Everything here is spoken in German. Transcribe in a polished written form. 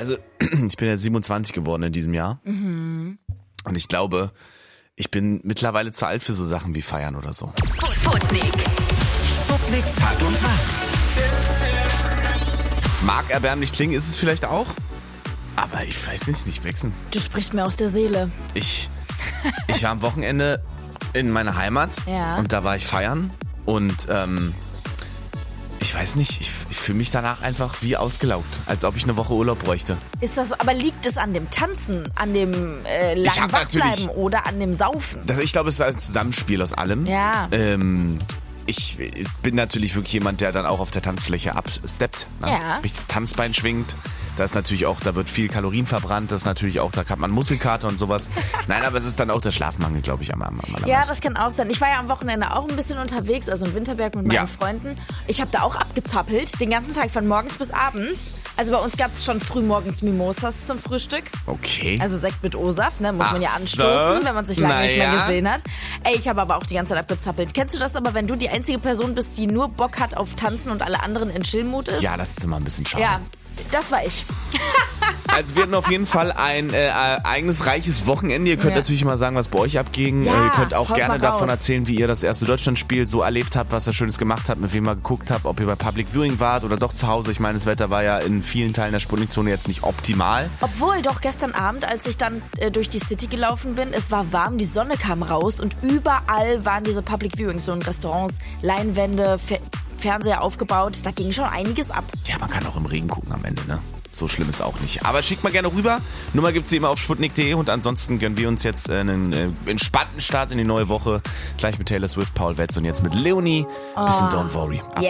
Also, ich bin jetzt 27 geworden in diesem Jahr. Und ich glaube, ich bin mittlerweile zu alt für so Sachen wie Feiern oder so. Sputnik. Sputnik Tag und Tag. Mag erbärmlich klingen, ist es vielleicht auch. Aber ich weiß nicht, Maxen. Du sprichst mir aus der Seele. Ich war am Wochenende in meiner Heimat und da war ich feiern und ich weiß nicht, ich fühle mich danach einfach wie ausgelaugt, als ob ich eine Woche Urlaub bräuchte. Ist das so, aber liegt es an dem Tanzen, an dem langen Wachbleiben oder an dem Saufen? Ich glaube, es ist ein Zusammenspiel aus allem. Ja. Ich bin natürlich wirklich jemand, der dann auch auf der Tanzfläche absteppt. Ne? Ja. Mich das Tanzbein schwingt. Da ist natürlich auch, da wird viel Kalorien verbrannt. Das ist natürlich auch, da hat man Muskelkater und sowas. Nein, aber es ist dann auch der Schlafmangel, glaube ich, am allermeisten. Ja, das kann auch sein. Ich war ja am Wochenende auch ein bisschen unterwegs, also in Winterberg mit meinen Freunden. Ich habe da auch abgezappelt, den ganzen Tag von morgens bis abends. Also bei uns gab es schon früh morgens Mimosas zum Frühstück. Okay. Also Sekt mit O-Saft, ne? Muss man ja anstoßen, wenn man sich lange nicht mehr gesehen hat. Ey, ich habe aber auch die ganze Zeit abgezappelt. Kennst du das aber, wenn du die einzige Person bist, die nur Bock hat auf Tanzen und alle anderen in Chill-Mut ist? Ja, das ist immer ein bisschen schade. Ja, das war ich. Also wir hatten auf jeden Fall ein eigenes reiches Wochenende. Ihr könnt natürlich mal sagen, was bei euch abging. Ja, ihr könnt auch haut gerne mal davon raus. erzählen, wie ihr das erste Deutschlandspiel so erlebt habt, was ihr Schönes gemacht habt, mit wem ihr geguckt habt, ob ihr bei Public Viewing wart oder doch zu Hause. Ich meine, das Wetter war ja in vielen Teilen der Sputnikzone jetzt nicht optimal. Obwohl, doch gestern Abend, als ich dann durch die City gelaufen bin, es war warm, die Sonne kam raus und überall waren diese Public Viewings, so in Restaurants, Leinwände, Fernseher aufgebaut. Da ging schon einiges ab. Ja, man kann auch im Regen gucken am Ende, ne? So schlimm ist auch nicht. Aber schickt mal gerne rüber. Nummer gibt's wie immer auf sputnik.de und ansonsten gönnen wir uns jetzt einen entspannten Start in die neue Woche. Gleich mit Taylor Swift, Paul Wetz und jetzt mit Leonie. Bisschen Don't Worry. Ab